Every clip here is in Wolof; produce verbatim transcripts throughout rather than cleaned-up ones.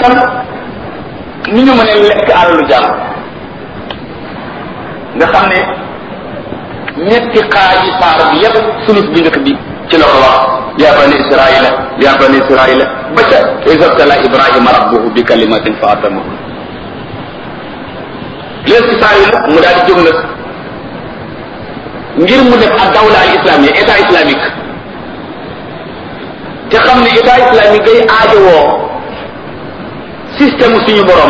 itam ni ñu mën a lekk alalu jàmm nga xam ne ñetti xaaji saar bi yépp sulus bi njëkk bi ci la ko wax yaa bani israila yaa bani israila ba ca isabtala ibrahima rabbuhu bi kalimatin fa atamahu léegi ci saar yi nag mu daal di jóg nag ngir mu def ak dawla al islamia état islamique te xam ne état islamique day aajowoo système suñu borom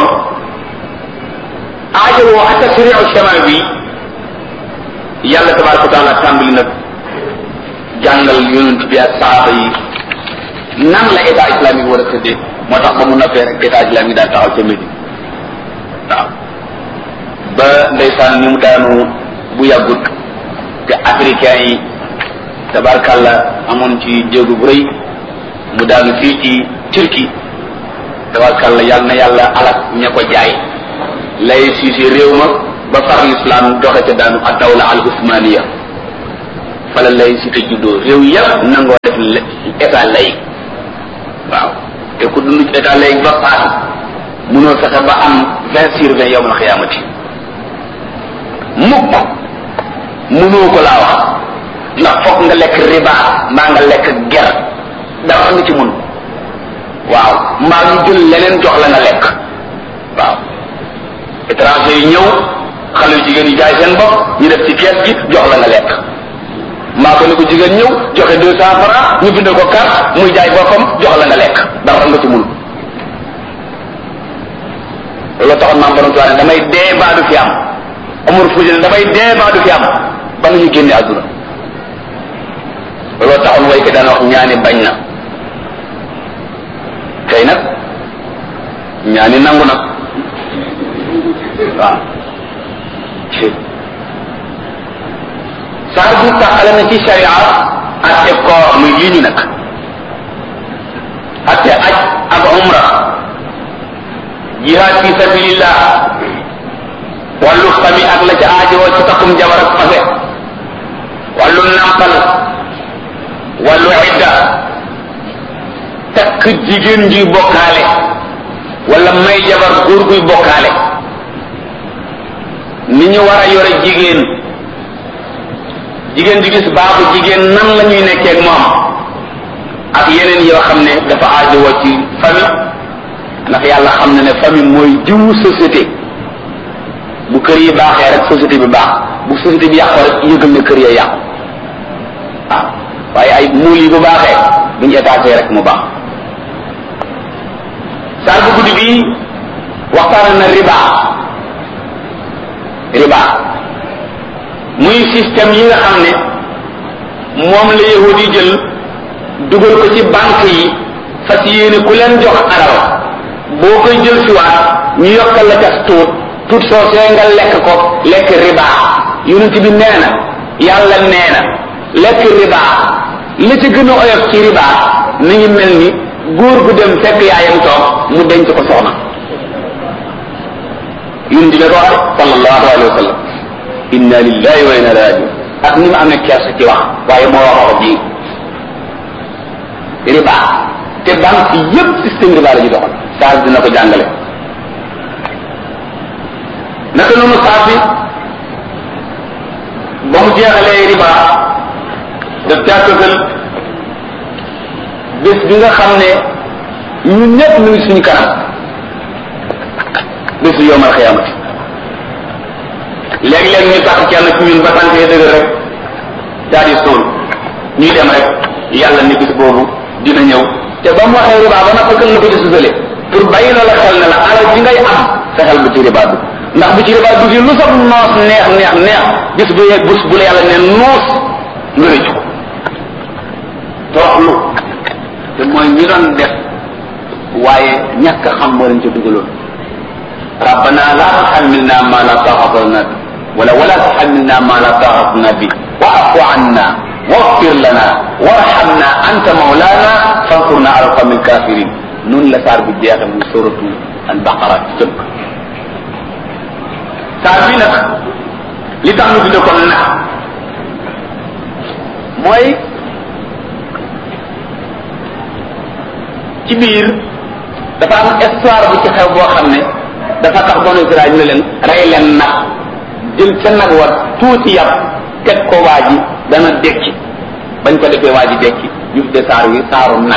aajowoo ak tashri'u shamaa bi yàlla tabaraka wa taala tàmbali nag jàngal yonent bi ak saaba yi nan la état islamique war a tëddee moo tax ba mu nappee rek état islamique daan taxaw ca Médine waaw ba ndeysaan ni mu daanu bu yàggut te africain yi tabarkàlla amoon ci jéegu bu rëy mu daanu fii ci Turquie tabarkàlla yàlla na yàlla alak ña ko jaay lay siisi réew ma ba far l'islam doxe ca daanu ak dawla al usmaniya fala lay si te juddoo réew yëpp nangoo def état lay waaw te ku dund ci état lay ba faatu mënoo fexe ba am vingt sur vingt yawmal xiyaamati mukk mënoo ko laa wax ndax foog nga lekk riba mbaa nga lekk ger dara nga ci mun waaw mbaa ñu jël leneen jox la nga lekk waaw étranger yi ñëw xale yu jigéen yi jaay seen bopp ñu def ci kees gi jox la nga lekk maa ko ni ko jigéen ñëw joxe deux cent francs ñu bindal ko carte muy jaay boppam jox la nga lekk dara nga ci mun loolu taxoon maam borom tuwaane damay dee baa du fi am amul fuusi ne damay dee baa du fi am ba nga ñu génne àdduna loolu taxoon way ko daan wax ñaani bañ na tey nag ñaani nangu nag waaw saa bu taxale na ci sharia atte koor muy lii ñu nag atte aj ak umra jihaad fi sabilillah wàllu fami ak la ca aajowoo ci takkum jabar ak fase wàllu nampal wàllu idda takk jigéen juy bokkaale wala may jabar góor guy bokkaale ni ñu war a yore jigéen jigéen ju gis baaxu jigéen nan la ñuy nekkee ak moom ak yeneen yoo xam ne dafa aajowoo ci famille ndax yàlla xam na ne famille mooy jiwu société bu kër yi baaxee rek société bi baax bu société bi yàqoo rek yëgal ne kër ya yàqu waaw waaye ay muul yi bu baaxee bu ñu étaté rek mu baax saar bu guddi bi waxtaan na riba riba muy système yi nga xam ne moom la yahudi yi jël dugal ko ci banque yi fas yéene ku leen jox alal boo koy jël siwaat ñu yokkal la cas tuut tuut soosee nga lekk ko lekk riba yonent bi nee na yàlla nee na lekk riba la ci gën a oyof ci riba mi ngi mel ni góor gu dem fekk yaayam toog mu denc ko soxna yonent bi ko wax sallallahu alayhi wa sallam inna lillahi wa inna ilayhi rajiun ak ni ma amee kersa ci wax waaye moo wax wax ji riba te banque yépp système riba la ñu doxal saa dina ko jàngale naka noonu saa fi ba mu jeexalee riba daf càkkatal bés bi nga xam ne ñun ñëpp ñu ngi suñu kanam bésu yowmal xiyaamati léeg-léeg ñu tax kenn ci ñun ba tànkee dëgër rek daal di sóol ñuy dem rek yàlla ni bis boobu dina ñëw te ba mu waxee riba ba nag fëkkal na ko ci susale pour bàyyi la la xel ne la alal ji ngay am fexeel bu ci riba dugg ndax bu ci riba dugg lu sax noos neex neex neex bis bu yeeg bus bu la yàlla ne noos nga rëccu ko toroxlu te mooy ñi doon def waaye ñàkk xam moo leen ca dugaloon rabbana la tuhammilna ma la taqata lana bi wala wala tuhammilna ma la taqata lana bi wa'fu anna waghfir lana warhamna anta mawlana fansurna ala alqawmi alkafirin noonu la saar bi jeexe muy suratu al-baqara ci tënk saar bi nag li tax ñu tudde ko nag mooy ci biir dafa am histoire bu ci xew boo xam ne dafa tax banu Israël ñu ne leen rey leen nag jël ca nag war tuuti yàpp teg ko waa ji dana dekki bañ ko defee waa ji dekki ñu tuddee saar wi saaru nag.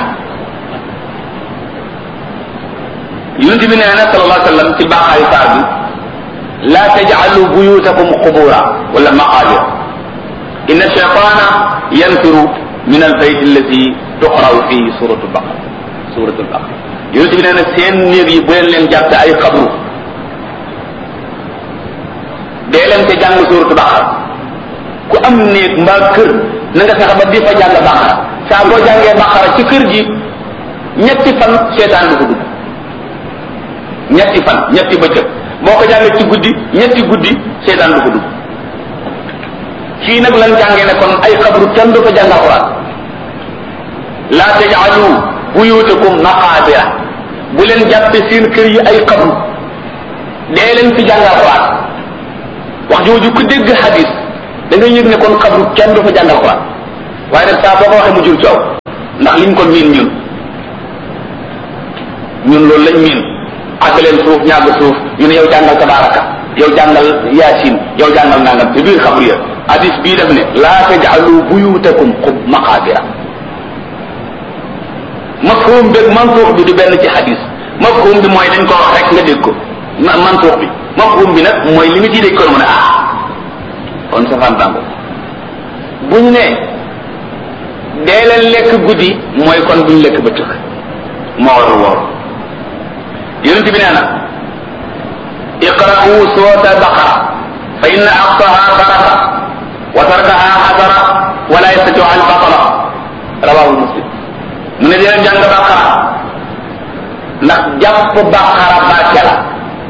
yonent bi nee na sallallahu alayhi wa sallam ci baaxaayu saar bi la taj'alu buyutakum qubura wala maqabir inna shaytana yanfiru min al-bayt allati tuqra'u fihi suratul baqara suratul baqara yonent bi nee na seen néeg yi bu leen leen jàppe ay xabru dee leen te jàng suratul baqara ku am néeg mbaa kër na nga fexe ba di fa jàng baqara saa boo jàngee baqara ci kër gi ñetti fan seetaan du ko dugg ñetti fan ñetti bëccëg boo ko jàngee ci guddi ñetti guddi seetaan du ko dugg kii nag lan jàngee ne kon ay xabru kenn du fa jàng alquran la taj'alu buyutakum maqabira bu leen jàppe seen kër yi ay xabru dee leen fi jàng alquran wax jooju ku dégg hadis da ngay yëg ne kon xabru kenn du fa jàng alquran waaye nag saa boo ko waxee mu jur coow ndax liñ ko miin ñun ñun loolu lañ miin àgg leen suuf ñàgg suuf ñu ne yow jàngal tabaraka yow jàngal yaasin yow jàngal nangam te biir xabru ya hadis bii def ne laa taj'alu buyutakum xub maqabira mafhum bi mantuux bi du benn ci hadis mafhum bi mooy dañ ko wax rek nga dégg ko mantuux bi mafhum bi nag mooy li nga ciy dégg ko mu ne ah kon sa fan tàngo bu ñu ne dee leen lekk guddi mooy kon bu ñu lekk ba tëkk moo war a woor yonent bi nee na iqra'u surata baqara fa inna aqsaha baraka wa tarkaha hasara wa la yastati'u al batala rawahu muslim mu ne dina jàng baqara ndax jàpp baqara barke la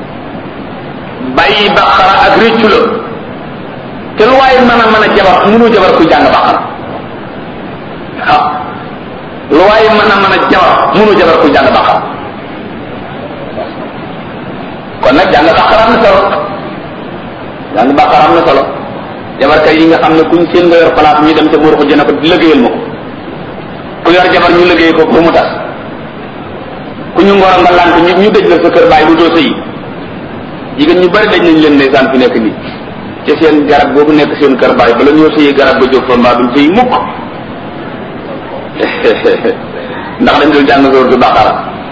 bàyyi baqara ak réccu la te lu waaye mën a mën a jabar mënu jabar ku jàng baqara waaw lu waaye mën a mën a jabar mënu jabar ku jàng baqara kon nag jàng baqara am na solo jàng baqara am na solo jabarkat yi nga xam ne kuñ seen nga yor place ñu dem ca buur ko jëna ko liggéeyal ma ko ku yor jabar ñu liggéey ko ba mu tas ku ñu ngoro nga lant ñu ñu dëj la sa kër bàyyi bu doo sëyi jigéen ñu bari daj nañ leen ndeysaan fi nekk nii ci seen garab boobu nekk seen kër bàyyi bala ñoo sëyi garab ba jóg fa mbaa duñ sëyi mukk ndax dañ doon jàng sóoratu baqara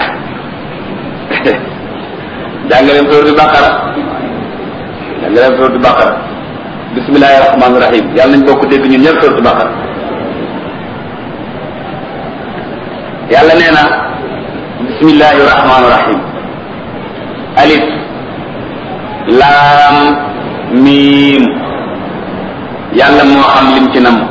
jàng leen sóoratu baqara jàng leen sóoratu baqara bismillahi rahmaani rahim yàlla nañ bokk dégg ñun ñëpp sóoratu baqara yàlla nee na bismillahi rahmaani rahim alif laam miim yàlla moo xam lim ci nam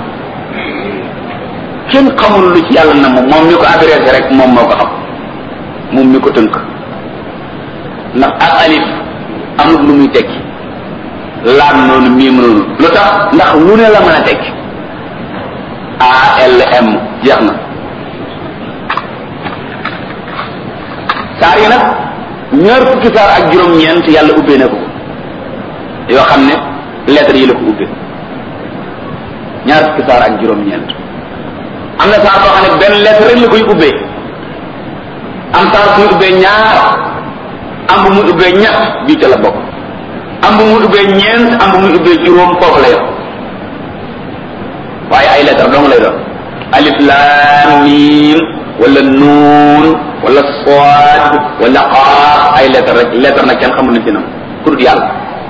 kenn xamul lu ci yàlla nam moom mi ko adressé rek moom moo ko xam moom mi ko tënk ndax ak alif amul lu muy tekki laam noonu miim noonu lu tax ndax lu ne la mën a tekki A L M jeex na saar yi nag ñaar fukki saar ak juróom-ñeent yàlla ubbee na ko yoo xam ne lettres yi la ko ubbee ñaar fukki saar ak juróom-ñeent am na saar boo xam ne benn lettre rek la koy ubbee am saar muy ubbee ñaar am bu muy ubbee ñett bii ca la bokk am bu muy ubbee ñeent am bu muy ubbee juróom foofu la yor waaye ay lettres dong lay doon alif laam miim wala nuun wala sood wala qaaf ay lettre rek lettre nag kenn xamul nañ ci nam ku dul yàlla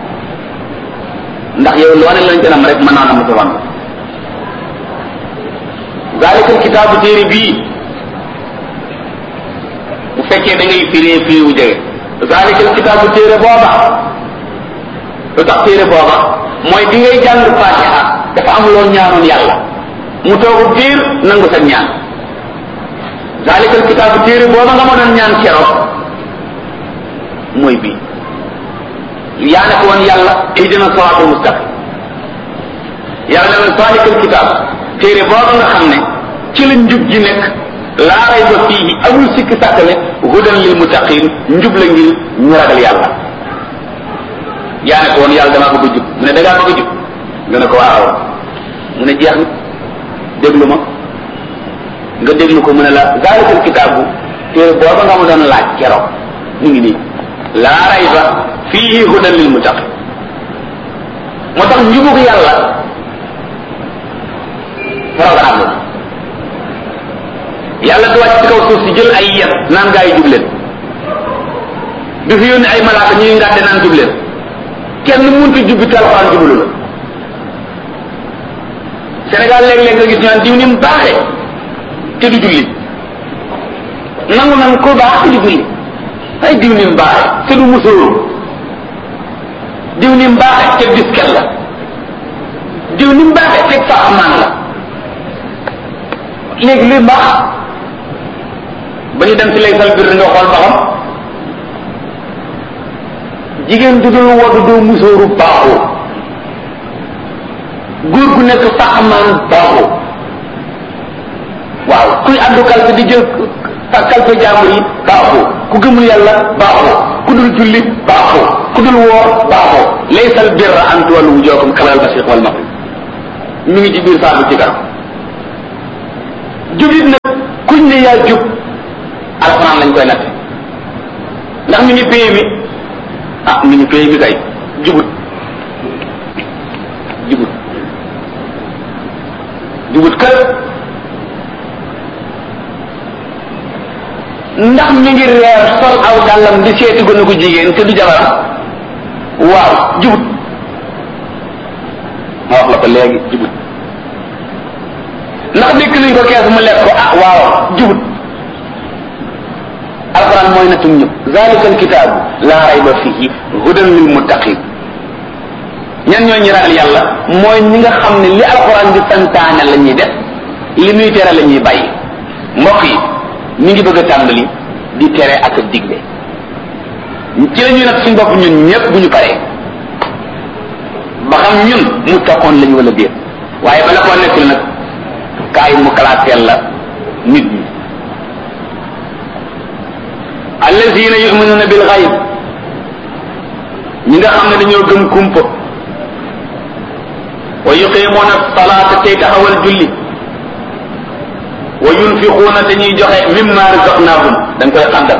ndax yow loo ne lañ ci nam rek mën naa na mu safaan zaalikal kitaabu téere bii bu fekkee da ngay firee firi wu jege zaalikal kitaabu téere booba lu tax téere booba mooy bi ngay jàng fatiha dafa am loo ñaanoon yàlla mu toogu biir nangu sa ñaan zaalikal kitaabu téere booba nga ma doon ñaan keroog mooy bii yaa ne ko woon yàlla ihdina siraatal mustaqim yàlla ne zaalikal kitaab téere booba nga xam ne ci la njub ji nekk laa rayba fiihi amul sikki sàkk ne hudan lil muttaqin njub la ngir ñu ragal yàlla yaa ne ko woon yàlla damaa bëgg a jub mu ne dangaa bëgg a jub nga ne ko waaw mu ne jeex na déglu ma nga déglu ko mu ne la zaalikal kitaabu téere booba nga ma doon laaj keroog ñu ngi nii laa rayba fiihi hudan lil muttaqin moo tax njubug yàlla programme la yàlla du wàcc ci kaw suuf si jël ay yet naan gaa yi jub leen du fi yónni ay malaaka ñuy ngàdde naan jub leen kenn mënut a jubbi te alxuraan jublu la Sénégal léeg-léeg nga gis ñu naan diw ni mu baaxee te du julli nangu nan ko baax te du julli ay diw ni mu baaxee te du musóoru diw ni mu baaxee te disket la diw ni mu baaxee te faxamaan la léegi luy mbaax ba ñu dem ci lay sal bir nga xool ba xam jigéen du dul woddu doo musóoru baaxoo góor gu nekk faxamaan baaxoo waaw kuy àddu kalfe di jël kalfe jaambur yi baaxoo ku gëmul yàlla baaxoo ku dul julli baaxoo ku dul woor baaxoo laysal birra an tuwallu wujuhakum qibalal mashriq wal maghrib mi ngi ci biir saa bi ci kanam jubit nag kuñ ne yaa jub alxuraan lañ koy natte ndax mi ngi paye mi ah mi ngi paye mi kay jubut jubut jubut kër ndax mi ngi reer sol aw dàllam di seeti gone gu jigéen te du jabaram waaw jubut ma wax la ko léegi jubut ndax dégg nañ ko kees mu lekk ko ah waaw jubut alquran mooy natum ñëpp zalika alkitaabu laa rayba fihi hudan lil muttaqin ñan ñoo ñi ragal yàlla mooy ñi nga xam ne li alquran di santaane la ñuy def li muy tere la ñuy bàyyi mbokk yi mi ngi bëgg a tàmbali di tere ak a digle ci la ñuy nag suñ bopp ñun ñëpp bu ñu paree ba xam ñun mu taqoon lañu wala déet waaye bala koo nekkul nag kaay mu classeel la nit ñi allazina yuminuna bil xayb ñi nga xam ne dañoo gëm kumpa wa yuqimuna salata tey taxawal julli wa yunfiquuna te ñuy joxe mimma razaqnahum da nga koy xàndal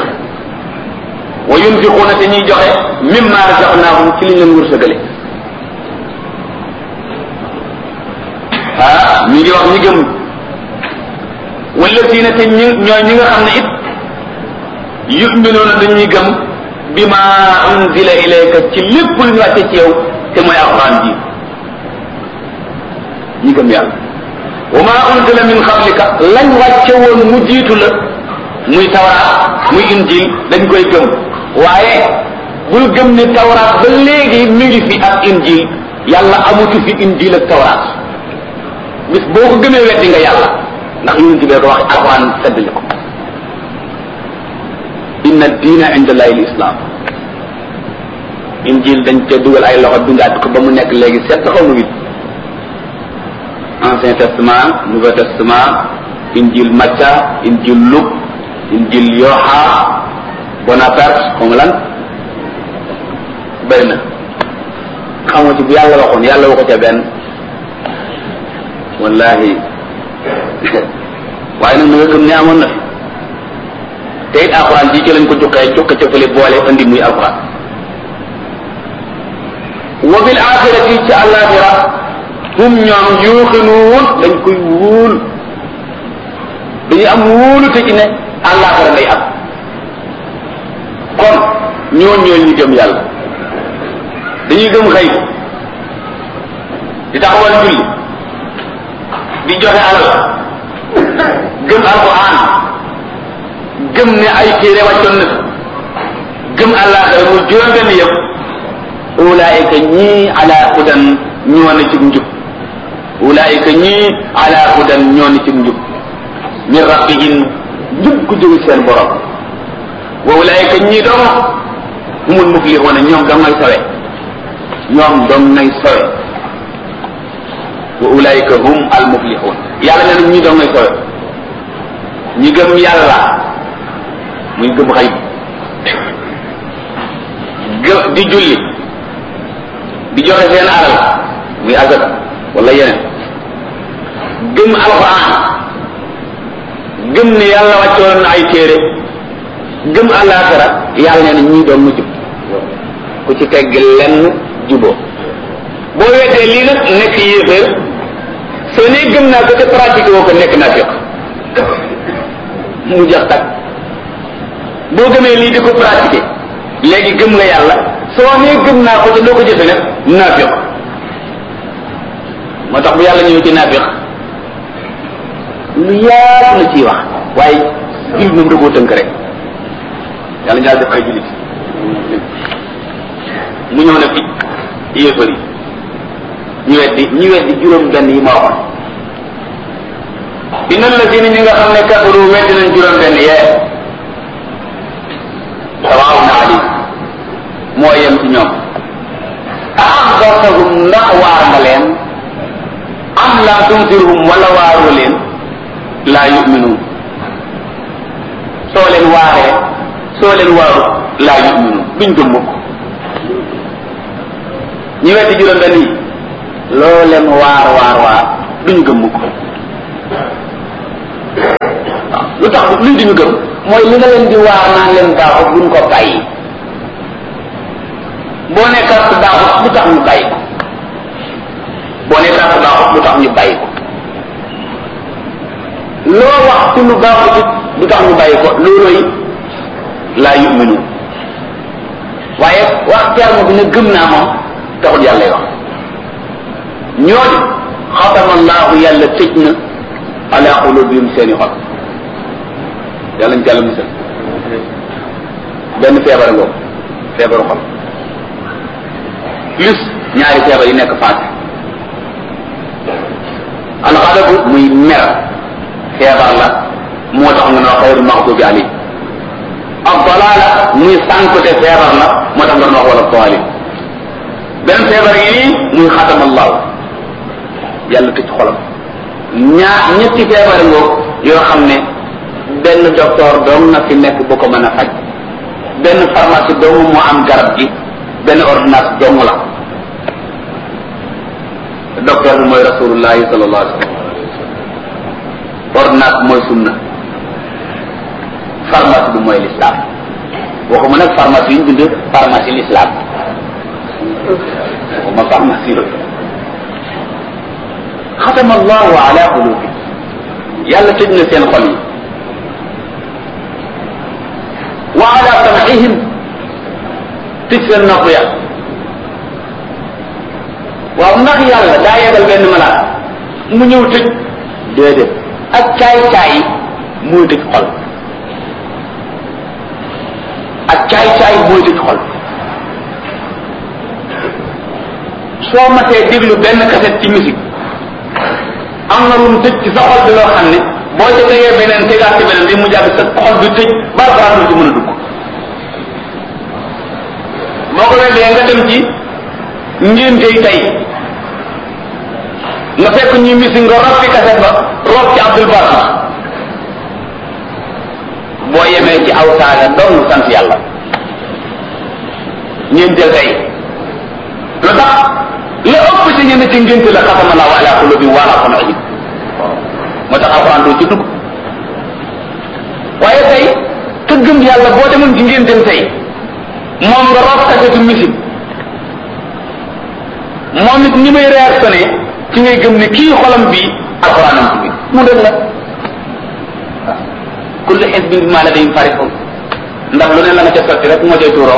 wa yunfiquuna te ñuy joxe mimma razaqnahum ci liñ leen wërsëgale ah mi ngi wax ñi gëm wallazina te ñi ñooy ñi nga xam ne it yuminuuna dañuy gëm bima unzila ilayka ci lépp lu ñu wàcce ci yow te mooy alquran ji ñi gëm yàlla wa ma unzila min qablika lañ wàcce woon mu jiitu la muy tawraat muy injil dañ koy gëm waaye bul gëm ne tawraat ba léegi mi ngi fi ak injil yàlla amutu fi injil ak tawraat bis boo ko gëmee weddi nga yàlla ndax yonent bi ko wax alquran seddali ko inna diina inda allahi l'islam injil dañ ca dugal ay loxo dundaat ko ba mu nekk léegi sept xaw ma huit ancien testament nouveau testament injil Matthieu injil Luc injil Yoha Bonaparte xaw ma lan bëri na xamoo ci bu yàlla waxoon yàlla waxu ca benn wallahi waaye nag na nga gëm ne amoon na fi te it alxuraan ji ci lañ ko juqee juqe ca fële boole andi muy alxuraan wa bil axirati ci àllaaxira hum ñoom yuuxinuun dañ koy wóol dañuy am wóolu te ci ne àllaaxira lay am kon ñoo ñoo ñu gëm yàlla dañuy gëm xëy di taxawal julli di joxe alal gëm alxuraan gëm ne ay téere wàccoon na gëm àllaaxira mu juróom benn yëpp ulaayika ñii ala hudan ñoo na ci njub ulaayika ñii ala hudan ñoo na ci njub min rabbihim njub ku jóge seen borom wa ulaayika ñii dong humul muflixuuna ñoom dong ngay sawe ñoom dong ngay sawe wa ulaayika hum al muflixuun yàlla nee na ñii dong ngay sawe ñi gëm yàlla muy gëm xayb gë di julli di joxe seen alal muy azaka wala yeneen gëm alxuraan gëm ne yàlla wàccoon na ay téere gëm àllaaxira yàlla nee na ñii doon mu jub ku ci tegg lenn juboo boo weddee lii nag nekk yéeféer soo nee gëm naa ko te pratique woo ko nekk naa fiq mu jeex tag boo gëmee lii di ko pratiquer léegi gëm nga yàlla soo nee gëm naa ko te doo ko jëfe nag naafiq moo tax bu yàlla ñëw ci naafiq lu yaatu la ciy wax waaye jullit moom da koo tënk rek yàlla ñaar def ay jullit mu ñëw na fi yéefar yi ñu weddi ñu weddi juróom benn yi ma waxoon inna alladina ñi nga xam ne kafaru weddi nañ juróom benn yee sawaawun alayhim moo yem ci ñoom a'anzartahum ndax waar nga leen am lam tunzirhum wala waaroo leen laa yu'minuun soo leen waaree soo leen waaru laa yu'minuun duñ gëm mukk ñu weddi juróom benn yi loo leen waar waar waar duñ gëm mukk waaw lu tax luñ duñu gëm mooy li nga leen di waar naan leen baaxut buñ ko bàyyi boo ne carte baaxut lu tax ñu bàyyi ko boo ne carte baaxut lu tax ñu bàyyi ko loo wax ci lu baaxut it lu tax ñu bàyyi ko loolooy laa yu'minu waaye wax terme bi ne gëm naa moom taxul yàlla wax ñooñu xatama allahu yàlla tëj na ala qulubihim seeni xol yàlla ñu jàll musal benn feebar ngoo feebaru xol plus ñaari feebar yi nekk faat alxadabu muy mer feebar la moo tax nga ne wax xayrul maxdubi alayhim ak dalaala muy sànkute feebar la moo tax nga ne wax wala daalin benn feebar yi nii muy xatama allahu yàlla tëj xolam ñaar ñetti feebar ngoo yoo xam ne benn docteur doom na fi nekk bu ko mën a faj benn pharmacie doomu moo am garab gi benn ordonnance doomu la docteur bi mooy rasulullahi sallallahu alayhi wa sallam ordonnance bi mooy sunna pharmacie bi mooy l'islam waxuma nag pharmacie yi ñu bind pharmacie l'islam waxuma pharmacie la xatama allahu ala qulubi yàlla tëj na seen xol yi wa ala sam'ihim tëj seen nopp ya waaw ndax yàlla daa yebal benn malaat mu ñëw tëj déedéet ak caay-caay mooy tëj xol ak caay-caay mooy tëj xol soo matee déglu benn cassette ci musique am na lu mu tëj ci sa xol bi loo xam ne boo ca tegee beneen tegaat ci beneen bi mu jàpp sa xol bi tëj barabara lu ci mën a dugg moo ko weddee nga dem ci ngéntey tey nga fekk ñuy misi nga rob ci kaset ba rob ci Abdul Basit boo yemee ci aw saaga doon sant yàlla ngénteel tey lu tax la ëpp ci ñenn ci ngénte la xatama Allahu ala qulubi wa ala sam'ihim moo tax alxuraan doo ci dugg waaye tey te gëm yàlla boo demoon ci ngénteem tey moom nga rob kasetu musique moom it ni may réactionné ci ngay gëm ne kii xolam bii alxuraanam ci biir mu dëgg la waaw kullu hizbin bimaa ladayhim farihun ndax lu ne la nga ca sotti rek moo cay tuuroo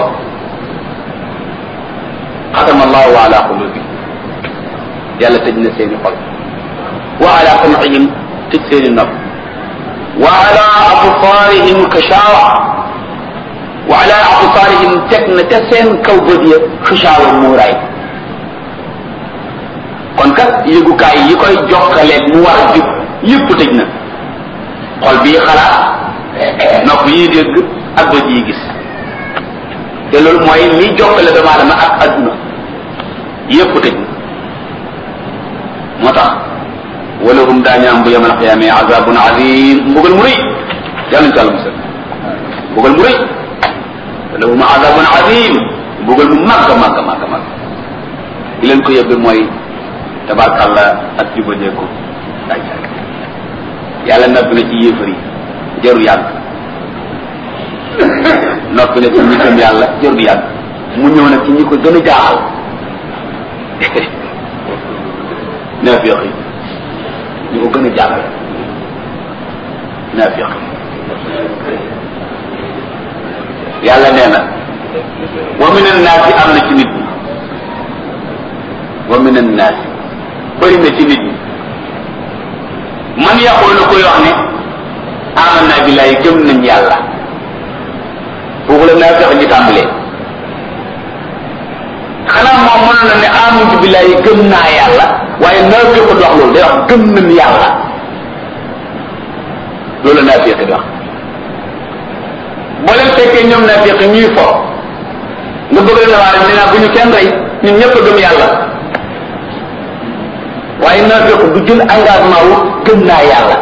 xatama allahu ala qulubi yàlla tëj na seeni xol wa ala sam'ihim tëj seeni nopp wa ala absaarihim kashawa wa ala absaarihim teg na ca seen kaw bët ya kashawa muuraay kon kat yëgukaay yi koy jokkaleeg mu war a jub yëpp tëj na xol bii xalaat nopp yi dégg ak bët yi gis te loolu mooy li jokkale doomu aadama ak adduna yëpp tëj na moo tax walahum daañu am bu yamal xiyaame azabun azim mbugal mu rëy yàlla ñu ci àlla musal mbugal mu rëy walahum azabun azim mbugal mu màgg màgg màgg màgg di leen ko yóbbe mooy tabarkàlla ak jubadeeku daaj yàlla nabb na ci yéefar yi jëru yàgg noppi na ci ñi gëm yàlla jëru yàgg mu ñëw nag ci ñi ko gën a jaaxal naafiq yi ñi ko gën a jaaxal naafiq yàlla nee na wa min annaasi am na ci nit ñi wa min annaasi bëri na ci nit ñi man yaqulu koy wax ne amanna billahi gëm nañ yàlla foofu la naafiq ji tàmbalee xanaa moom mënoon na ne amantu billahi gëm naa yàlla waaye naafiq du wax loolu day wax gëm nañ yàlla loolu la naafiq di wax boo leen fekkee ñoom naafiq ñuy fo nga bëgg leen a waare ne naa bu ñu kenn rey ñun ñëpp a gëm yàlla waaye naafiq du jël engagement wu gëm naa yàlla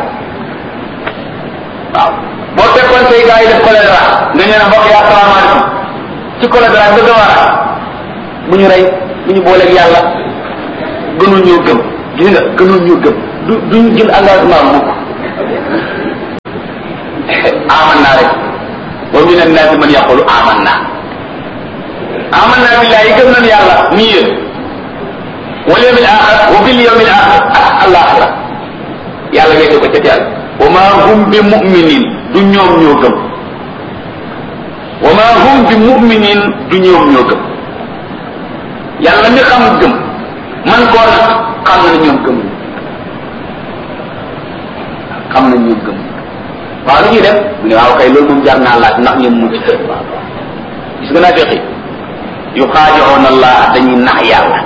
waaw boo fekkoon say gars yi def choléra nga ñëw ne mbokk yi asalaamaaleykum ci choléra nga gëm a bu ñu rey bu ñu booleeg yàlla gënul ñoo gëm gis nga gënul ñoo gëm du duñu jël engagement mukk aman naa rek wa min annaasi man yaqulu aman naa aman naa billahi gëm nañ yàlla nii yéen wal yawmil aaxir wa bil yawmil aaxir ak àllaaxira yàlla wéete ko ca teel wa ma hum bi muminin du ñoom ñoo gëm wa ma hum bi muminin du ñoom ñoo gëm yàlla mi xam gëm man koo nag xam na ñoom gëm xam na ñoom gëm waaw lu ñuy def mu ne waaw kay loolu moom jar naa laaj ndax ñoom mucc gis nga naa feqi yu xaadi'uuna allah dañuy nax yàlla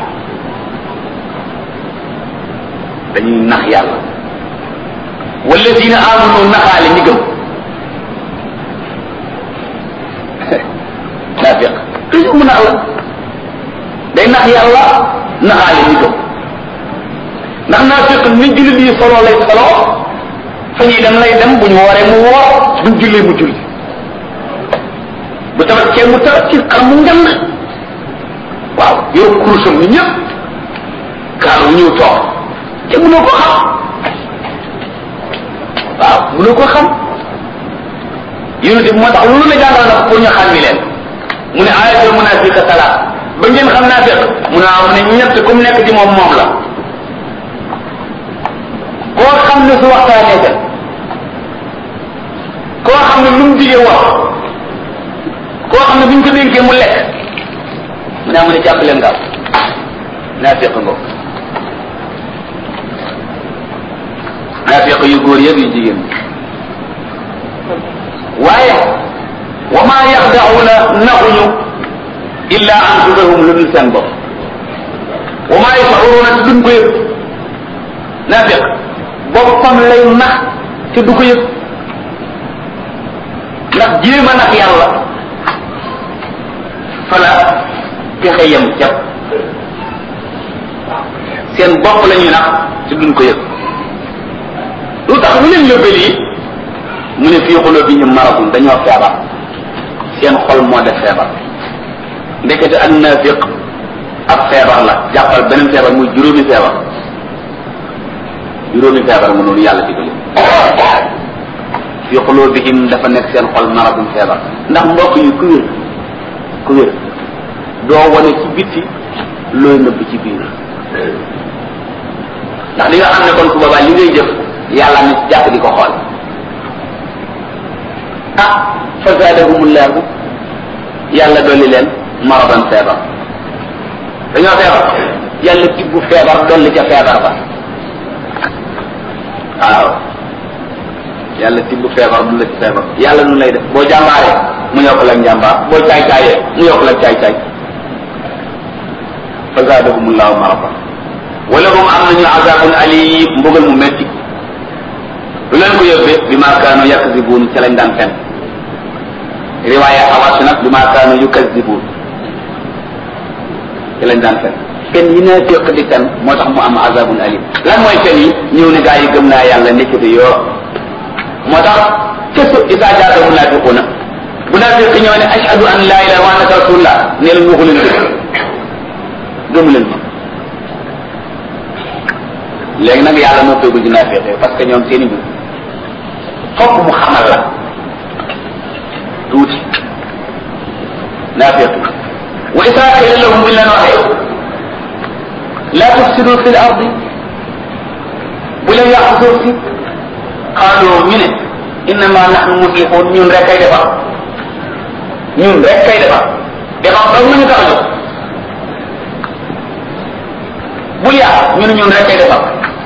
dañuy nax yàlla walladina amanu naxaale ñi gëm naafiq toujours mu nax la day nax yàlla naxaale ñi gëm ndax naafiq ni jullit yi solo lay solo fa ñuy dem lay dem bu ñu wooree mu woor buñ jullee mu julli bu tabaskee mu tabaski xar mu ngand waaw yow kurusam ni ñëpp kaar bu ñëw toog te mënoo ko xam waaw mënoo ko xam yonente bi moo tax loolu la jàngal na pour ñu xam ni leen mu ne ayatul munafiqa salaat ba ngeen xam naa fekk mu ne am ne ñett comme nekk ci moom moom la koo xam ne su waxtaanee fen koo xam ne lu mu digee wax koo xam ne bu ñu ko dénkee mu lekk mu ne amu ne jàpp leen gaaw naa fekk ngoog naafiq yu góor yëpp yu jigéen waaye wa maa yaxda'uuna naxuñu illa anfusahum lu dul seen bopp wa maa yash'uruuna te duñ ko yëg naafiq boppam lay nax te du ko yëg ndax jéem a nax yàlla fala pexe yem cap seen bopp la ñuy nax te duñ ko yëg lu tax lu leen yóbbee lii mu ne fii qulubihim maradun dañoo feebar seen xol moo def feebar ndekete ak naafiq ab feebar la jàppal beneen feebar muy juróomi feebar juróomi feebar mu noonu yàlla digal fii qulubihim dafa nekk seen xol maradun feebar ndax mbokk yi ku wér ku wér doo wane ci bitti looy nëbb ci biir ndax li nga xam ne kon su boobaa li ngay jëf yàlla ni jàpp di ko xool ah fa zaadahumullahu yàlla dolli leen maradan feebar dañoo feebar yàlla tibbu feebar dolli ca feebar ba waaw yàlla tibbu feebar dolli ca feebar yàlla nu lay def boo jàmbaaree mu yokk la njàmbaar boo caay caayee mu yokk la caay caay fa zaadahumullahu maradan wala hum am nañu azabun alim mbugal mu metti lu leen ko yóbbee bi ma kaanu yakzibuun ca lañ daan fen riwaaya xawaas nag bi ma kaanu yukazibuun ca lañ daan fen fen yi na téq di fen moo tax mu am azabun alim lan mooy fen yi ñëw ne gaa yi gëm naa yàlla nekkati yoo moo tax kësu isa jaata munafiquna munafiq ñëw ne ashhadu an la ilaha wa annaka rasulullah ne leen waxu leen dëgg gëmu leen ma léegi nag yàlla moo feegul ci naafiq parce que ñoom seen i mbir fokk mu xamal la tuuti naafiq wa isaa qila lahum buñ leen waxee la tufsidu fi l ardi bu leen yàq suuf si qaalu ñu ne innama nahnu muslihun ñun rek kay defar ñun rek kay defar defar doog nañu tax a jóg bul yàq ñu ne ñun rek kay defar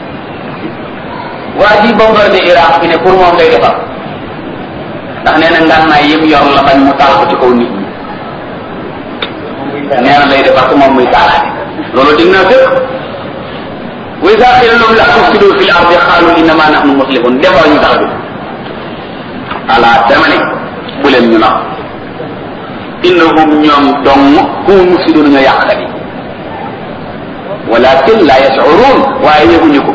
waa ji bombardé Irak fi ne pour moom kay defar ndax nee na ngànnaay yëpp yor la bañ mu taal ko ci kaw nit ñi nee na lay defar ko moom muy taalaate loolu dig naa fépp wa iza qila lahum la tufsidu fil ardi qalu innama nahnu muslihun defar ñu tax a jóg ala damane bu leen ñu nax innahum ñoom dong hum mufsidun nga yàqkat yi walakin la yash'urun waaye yëguñu ko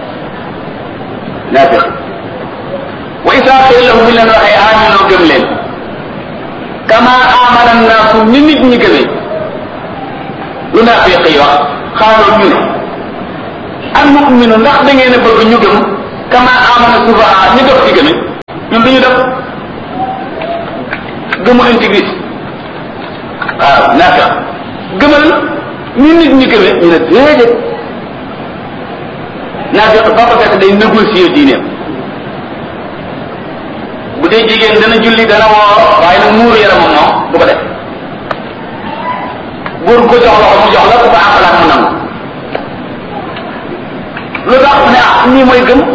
naafiq wa iza qila lahum bi leen waxee aminu gëm leen kama amana naasu ni nit ñi gëmee lu naafiq yi wax xaaral ñu ne al mu'minu ndax da ngeen a bëgg ñu gëm kama amana sufaha ñu dox ci gëme ñun duñu def gëmu intégrité waaw naafiq gëmal ñu nit ñi gëme ñu ne déedéet naafiq ba ko fekk day négocier diineem bu dee jigéen dana julli dana woor waaye nag muuru yaramam moom du ko def góor ko jox loxo mu jox la ku ko àqalaat mu nangu lu tax ne ah nii mooy gëm